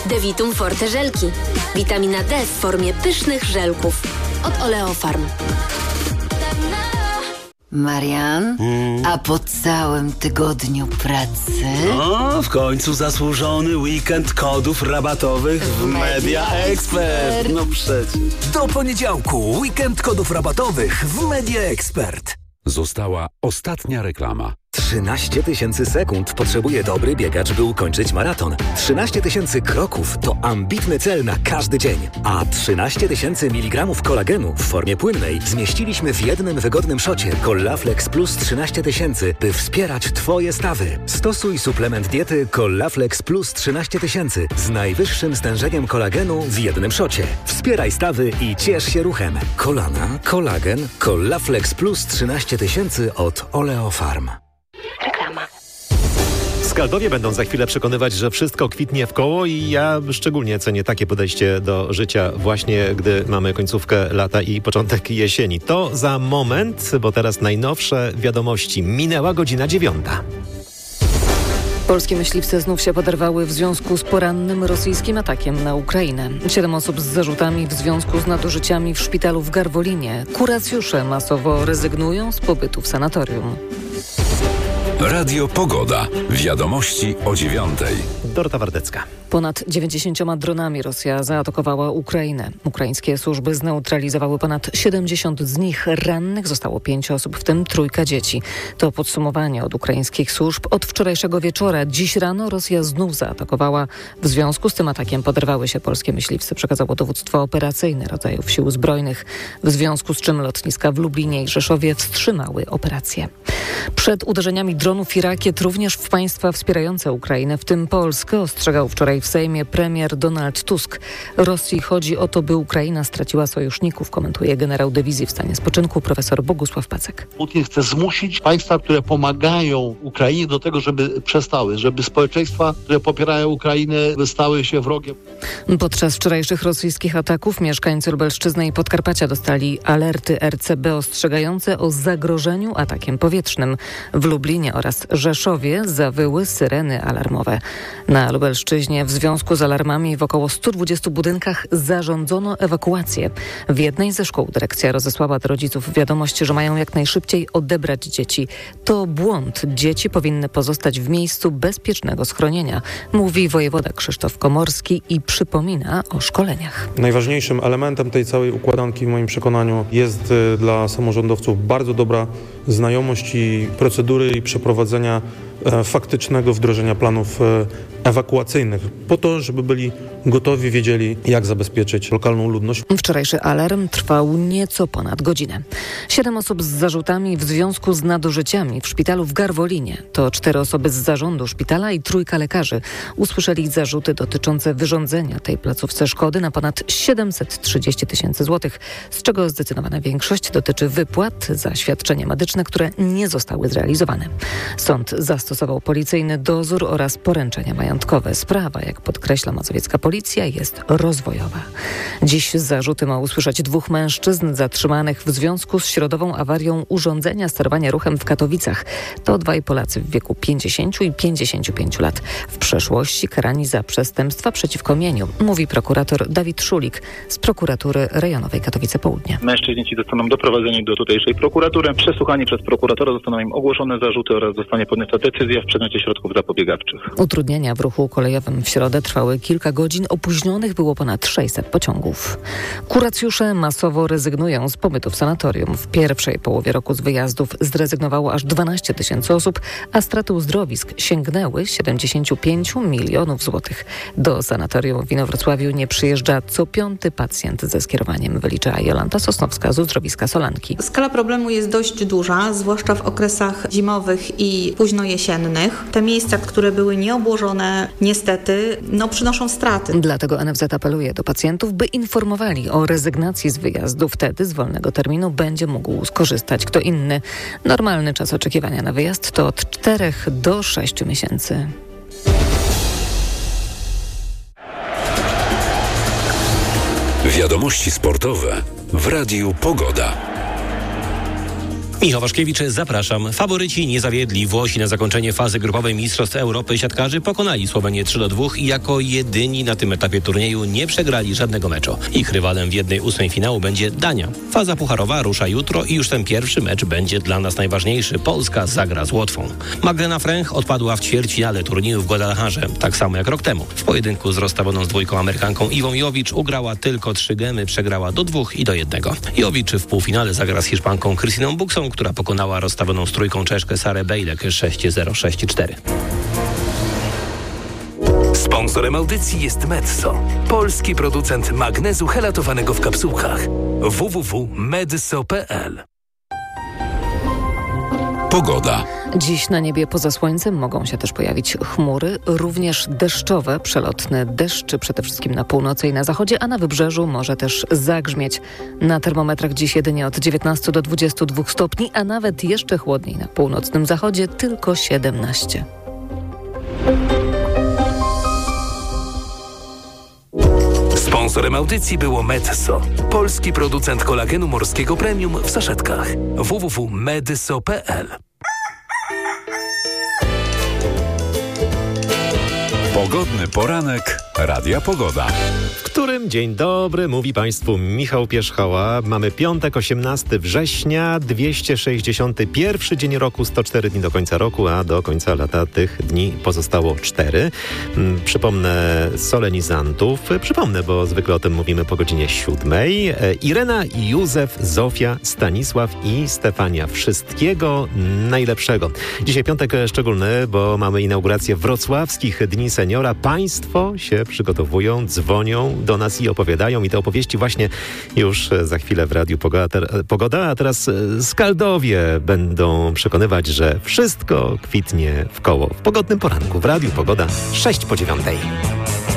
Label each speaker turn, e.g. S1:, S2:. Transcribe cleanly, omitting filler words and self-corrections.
S1: Devitum Forte żelki. Witamina D w formie pysznych żelków. Od Oleofarm.
S2: Marian, a po całym tygodniu pracy?
S3: O, w końcu zasłużony weekend kodów rabatowych w Media Expert. No przecież.
S4: Do poniedziałku weekend kodów rabatowych w Media Expert.
S5: Została ostatnia reklama.
S4: 13 000 sekund potrzebuje dobry biegacz, by ukończyć maraton. 13 000 kroków to ambitny cel na każdy dzień. A 13 000 mg kolagenu w formie płynnej zmieściliśmy w jednym wygodnym szocie Collaflex Plus 13 000, by wspierać Twoje stawy. Stosuj suplement diety Collaflex Plus 13 000 z najwyższym stężeniem kolagenu w jednym szocie. Wspieraj stawy i ciesz się ruchem. Kolana, kolagen, Collaflex Plus 13 000 od Oleofarm.
S1: Reklama.
S6: Skaldowie będą za chwilę przekonywać, że wszystko kwitnie w koło i ja szczególnie cenię takie podejście do życia właśnie, gdy mamy końcówkę lata i początek jesieni. To za moment, bo teraz najnowsze wiadomości. Minęła godzina 9.
S7: Polskie myśliwce znów się poderwały w związku z porannym rosyjskim atakiem na Ukrainę. 7 osób z zarzutami w związku z nadużyciami w szpitalu w Garwolinie. Kuracjusze masowo rezygnują z pobytu w sanatorium.
S5: Radio Pogoda. Wiadomości o 9.
S6: Dorota Wardecka.
S7: Ponad 90 dronami Rosja zaatakowała Ukrainę. Ukraińskie służby zneutralizowały ponad 70 z nich. Rannych zostało 5 osób, w tym 3 dzieci. To podsumowanie od ukraińskich służb od wczorajszego wieczora. Dziś rano Rosja znów zaatakowała. W związku z tym atakiem poderwały się polskie myśliwce, przekazało dowództwo operacyjne rodzajów sił zbrojnych. W związku z czym lotniska w Lublinie i Rzeszowie wstrzymały operację. Przed uderzeniami dronów i rakiet również w państwa wspierające Ukrainę, w tym Polskę, ostrzegał wczoraj w Sejmie premier Donald Tusk. Rosji chodzi o to, by Ukraina straciła sojuszników, komentuje generał dywizji w stanie spoczynku profesor Bogusław Pacek.
S8: Putin chce zmusić państwa, które pomagają Ukrainie, do tego, żeby przestały, żeby społeczeństwa, które popierają Ukrainę, stały się wrogiem.
S7: Podczas wczorajszych rosyjskich ataków mieszkańcy Lubelszczyzny i Podkarpacia dostali alerty RCB ostrzegające o zagrożeniu atakiem powietrznym. W Lublinie oraz Rzeszowie zawyły syreny alarmowe. Na Lubelszczyźnie w związku z alarmami w około 120 budynkach zarządzono ewakuację. W jednej ze szkół dyrekcja rozesłała do rodziców wiadomość, że mają jak najszybciej odebrać dzieci. To błąd. Dzieci powinny pozostać w miejscu bezpiecznego schronienia, mówi wojewoda Krzysztof Komorski i przypomina o szkoleniach.
S9: Najważniejszym elementem tej całej układanki w moim przekonaniu jest dla samorządowców bardzo dobra znajomość i procedury i przeprowadzenia faktycznego wdrożenia planów ewakuacyjnych po to, żeby byli gotowi, wiedzieli, jak zabezpieczyć lokalną ludność.
S7: Wczorajszy alarm trwał nieco ponad godzinę. 7 osób z zarzutami w związku z nadużyciami w szpitalu w Garwolinie. To 4 osoby z zarządu szpitala i 3 lekarzy. Usłyszeli zarzuty dotyczące wyrządzenia tej placówce szkody na ponad 730 000 złotych, z czego zdecydowana większość dotyczy wypłat za świadczenia medyczne, które nie zostały zrealizowane. Sąd zastosował policyjny dozór oraz poręczenia majątkowe. Sprawa, jak podkreśla mazowiecka policja, jest rozwojowa. Dziś zarzuty ma usłyszeć 2 mężczyzn zatrzymanych w związku z środową awarią urządzenia sterowania ruchem w Katowicach. To 2 Polacy w wieku 50 i 55 lat. W przeszłości karani za przestępstwa przeciwko mieniu, mówi prokurator Dawid Szulik z prokuratury rejonowej Katowice Południe.
S10: Mężczyźni ci zostaną doprowadzeni do tutejszej prokuratury. Przesłuchani przez prokuratora zostaną im ogłoszone zarzuty oraz zostanie podjęta decyzja w przedmiocie środków zapobiegawczych.
S7: Utrudnienia w ruchu kolejowym w środę trwały kilka godzin. Opóźnionych było ponad 600 pociągów. Kuracjusze masowo rezygnują z pobytu w sanatorium. W pierwszej połowie roku z wyjazdów zrezygnowało aż 12 000 osób, a straty uzdrowisk sięgnęły 75 milionów złotych. Do sanatorium w Inowrocławiu nie przyjeżdża co 5. pacjent ze skierowaniem, wylicza Jolanta Sosnowska z uzdrowiska Solanki.
S11: Skala problemu jest dość duża, zwłaszcza w okresach zimowych i późnojesiennych. Te miejsca, które były nieobłożone, niestety, przynoszą straty.
S7: Dlatego NFZ apeluje do pacjentów, by informowali o rezygnacji z wyjazdu. Wtedy z wolnego terminu będzie mógł skorzystać kto inny. Normalny czas oczekiwania na wyjazd to od 4 do 6 miesięcy.
S5: Wiadomości sportowe w Radiu Pogoda.
S12: Michał Waszkiewicz, zapraszam. Faworyci nie zawiedli. Włosi na zakończenie fazy grupowej Mistrzostw Europy siatkarzy pokonali Słowenię 3-2 i jako jedyni na tym etapie turnieju nie przegrali żadnego meczu. Ich rywalem w 1/8 finału będzie Dania. Faza pucharowa rusza jutro i już ten pierwszy mecz będzie dla nas najważniejszy. Polska zagra z Łotwą. Magdalena Fręch odpadła w ćwierćfinale turnieju w Guadalajarze, tak samo jak rok temu. W pojedynku z rozstawioną z dwójką Amerykanką Iwą Jowicz ugrała tylko 3 gemy, przegrała do 2 i do 1. Jowicz w półfinale zagra z Hiszpanką Krystyną Buksą, która pokonała rozstawioną z trójką Czeszkę Sarę Bejlek 6-0, 6-4.
S13: Sponsorem audycji jest Medzo, polski producent magnezu helatowanego w kapsułkach. www.medzo.pl.
S5: Pogoda.
S7: Dziś na niebie poza słońcem mogą się też pojawić chmury, również deszczowe, przelotne deszcze, przede wszystkim na północy i na zachodzie, a na wybrzeżu może też zagrzmieć. Na termometrach dziś jedynie od 19 do 22 stopni, a nawet jeszcze chłodniej na północnym zachodzie tylko 17.
S13: Sponsorem audycji było Medzo, polski producent kolagenu morskiego premium w saszetkach. www.medzo.pl.
S5: Pogodny poranek Radia Pogoda.
S6: W którym dzień dobry mówi Państwu Michał Pierzchała. Mamy piątek, 18 września, 261 dzień roku, 104 dni do końca roku, a do końca lata tych dni pozostało 4. Przypomnę solenizantów. Przypomnę, bo zwykle o tym mówimy po godzinie 7. Irena, Józef, Zofia, Stanisław i Stefania. Wszystkiego najlepszego. Dzisiaj piątek szczególny, bo mamy inaugurację wrocławskich Dni Seniora. Państwo się przygotowują, dzwonią do nas i opowiadają. I te opowieści właśnie już za chwilę w Radiu Pogoda. A teraz Skaldowie będą przekonywać, że wszystko kwitnie w koło. W pogodnym poranku w Radiu Pogoda 6 po 9.